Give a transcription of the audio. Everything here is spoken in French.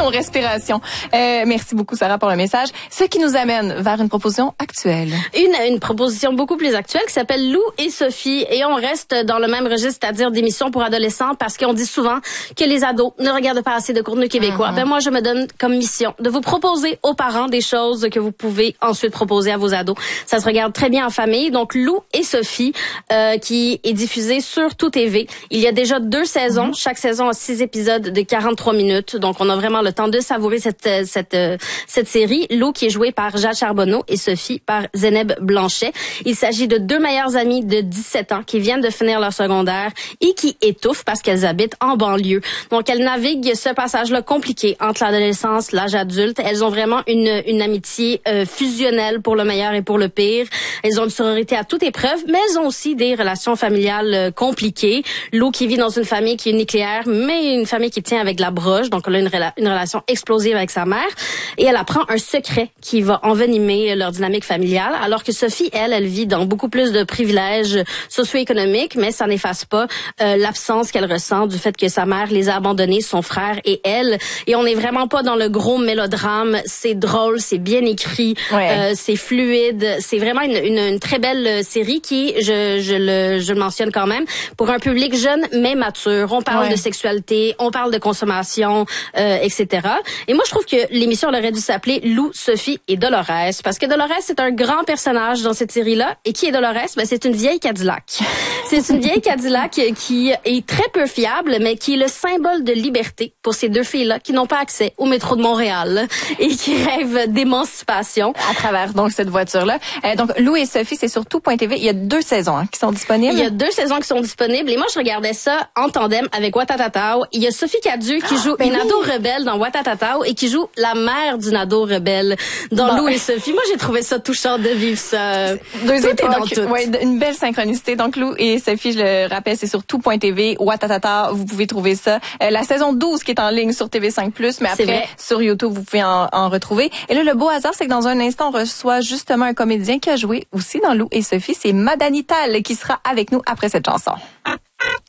respiration. Merci beaucoup, Sarah, pour le message. Ce qui nous amène vers une proposition actuelle. Une proposition beaucoup plus actuelle qui s'appelle Lou et Sophie. Et on reste dans le même registre, c'est-à-dire d'émissions pour adolescents, parce qu'on dit souvent que les ados ne regardent pas assez de contenu québécois. Ben moi, je me donne comme mission de vous proposer aux parents des choses que vous pouvez ensuite proposer à vos ados. Ça se regarde très bien en famille. Donc, Lou et Sophie, qui est diffusée sur Tout TV. Il y a déjà 2 saisons. Chaque saison a 6 épisodes de 43 minutes. Donc, on a vraiment le temps de savourer cette série. Lou qui est jouée par Jade Charbonneau et Sophie par Zeneb Blanchet. Il s'agit de 2 meilleures amies de 17 ans qui viennent de finir leur secondaire et qui étouffent parce qu'elles habitent en banlieue. Donc, elles naviguent ce passage-là compliqué entre l'adolescence, l'âge adulte. Elles ont vraiment une amitié fusionnelle pour le meilleur et pour le pire. Elles ont une sororité à toute épreuve, mais elles ont aussi des relations familiales compliquées. Lou qui vit dans une famille qui est nucléaire, mais une famille qui tient avec de la broche. Donc, elle a une relation explosive avec sa mère. Et elle apprend un secret qui va envenimer leur dynamique familiale. Alors que Sophie, elle vit dans beaucoup plus de privilèges socio-économiques, mais ça n'efface pas l'absence qu'elle ressent du fait que sa mère les a abandonnés, son frère et elle. Et on n'est vraiment pas dans le gros mélodrame. C'est drôle, c'est bien écrit, c'est fluide. C'est vraiment une très belle série qui, je le mentionne quand même, pour un public jeune mais mature. On parle de sexualité, on parle de consommation, etc. Et moi, je trouve que l'émission aurait dû s'appeler Lou, Sophie et Dolores, parce que Dolores, c'est un grand personnage dans cette série-là. Et qui est Dolores? Ben, c'est une vieille Cadillac. C'est une vieille Cadillac qui est très peu fiable, mais qui est le symbole de liberté pour ces 2 filles-là qui n'ont pas accès au métro de Montréal et qui rêvent d'émancipation. À travers donc cette voiture-là. Donc, Lou et Sophie, c'est sur tout.tv. Il y a 2 saisons qui sont disponibles. Il y a 2 saisons qui sont disponibles. Et moi, je regardais ça en tandem avec Watatatao. Il y a Sophie Cadieux qui joue une ado rebelle dans Watatatao et qui joue la mère d'une ado rebelle dans Lou et Sophie. Moi, j'ai trouvé ça touchant de vivre ça. 2 époques. Une belle synchronicité. Donc, Lou et Sophie, je le rappelle, c'est sur tout.tv. Watatata, vous pouvez trouver ça. La saison 12 qui est en ligne sur TV5+, mais après, sur YouTube, vous pouvez en retrouver. Et là, le beau hasard, c'est que dans un instant, on reçoit justement un comédien qui a joué aussi dans Lou et Sophie. C'est Madanital qui sera avec nous après cette chanson.